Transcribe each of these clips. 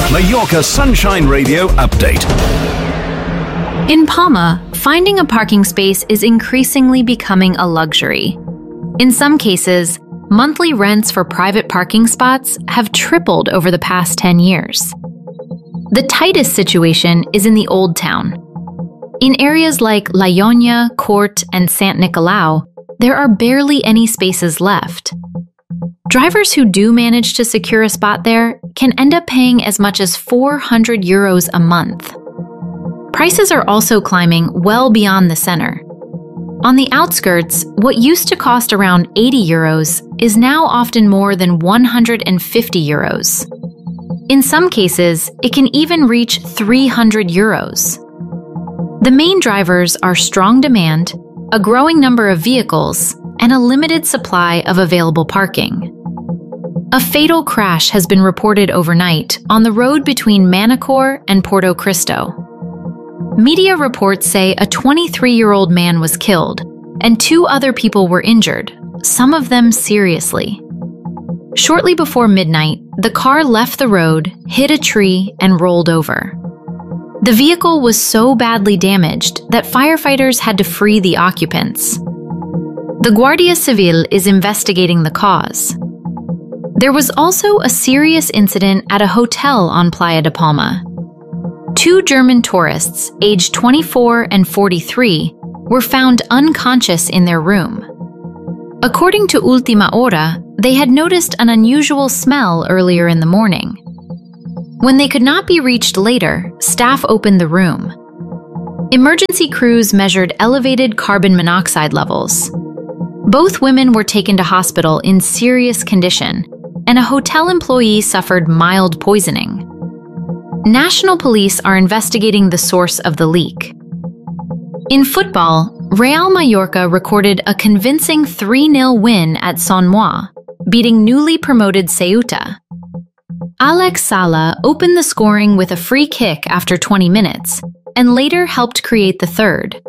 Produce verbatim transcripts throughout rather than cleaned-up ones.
Mallorca Sunshine Radio update. In Palma, finding a parking space is increasingly becoming a luxury. In some cases, monthly rents for private parking spots have tripled over the past ten years. The tightest situation is in the Old Town. In areas like La Ionia, Cort, and Sant Nicolau, there are barely any spaces left. Drivers who do manage to secure a spot there can end up paying as much as four hundred euros a month. Prices are also climbing well beyond the center. On the outskirts, what used to cost around eighty euros is now often more than one hundred fifty euros. In some cases, it can even reach three hundred euros. The main drivers are strong demand, a growing number of vehicles, and a limited supply of available parking. A fatal crash has been reported overnight on the road between Manacor and Porto Cristo. Media reports say a twenty-three-year-old man was killed, and two other people were injured, some of them seriously. Shortly before midnight, the car left the road, hit a tree, and rolled over. The vehicle was so badly damaged that firefighters had to free the occupants. The Guardia Civil is investigating the cause. There was also a serious incident at a hotel on Playa de Palma. Two German tourists, aged twenty-four and forty-three, were found unconscious in their room. According to Ultima Hora, they had noticed an unusual smell earlier in the morning. When they could not be reached later, staff opened the room. Emergency crews measured elevated carbon monoxide levels. Both women were taken to hospital in serious condition, and a hotel employee suffered mild poisoning. National police are investigating the source of the leak. In football, Real Mallorca recorded a convincing three nil win at Sant Moix, beating newly promoted Ceuta. Alex Sala opened the scoring with a free kick after twenty minutes, and later helped create the third.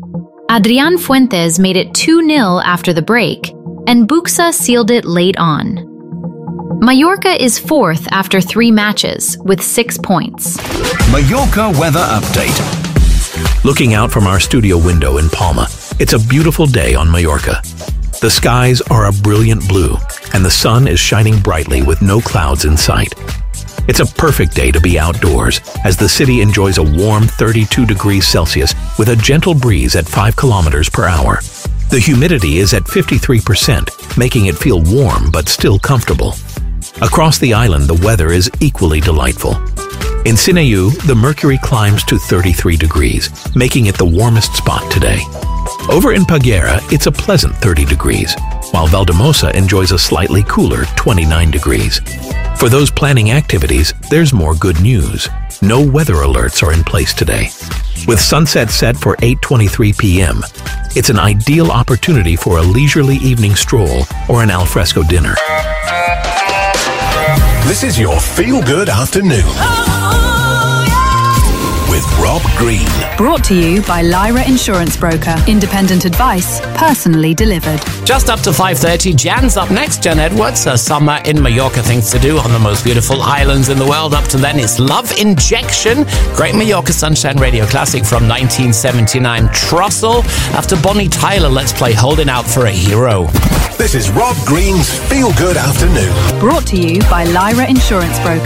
Adrián Fuentes made it two nil after the break, and Buxa sealed it late on. Mallorca is fourth after three matches, with six points. Mallorca weather update. Looking out from our studio window in Palma, it's a beautiful day on Mallorca. The skies are a brilliant blue, and the sun is shining brightly with no clouds in sight. It's a perfect day to be outdoors, as the city enjoys a warm thirty-two degrees Celsius with a gentle breeze at five kilometers per hour. The humidity is at fifty-three percent, making it feel warm but still comfortable. Across the island, the weather is equally delightful. In Sineu, the mercury climbs to thirty-three degrees, making it the warmest spot today. Over in Peguera, it's a pleasant thirty degrees, while Valdemosa enjoys a slightly cooler twenty-nine degrees. For those planning activities, there's more good news. No weather alerts are in place today. With sunset set for eight twenty-three p m, it's an ideal opportunity for a leisurely evening stroll or an alfresco dinner. This is your feel-good afternoon. Oh, yeah. With Rob Green. Brought to you by Lyra Insurance Broker. Independent advice, personally delivered. Just up to five thirty, Jan's up next. Jan Edwards, a summer in Mallorca, things to do on the most beautiful islands in the world. Up to then, it's Love Injection. Great Mallorca Sunshine Radio classic from nineteen seventy-nine. Trussell. After Bonnie Tyler, let's play Holding Out for a Hero. This is Rob Green's Feel Good Afternoon. Brought to you by Lyra Insurance Broker.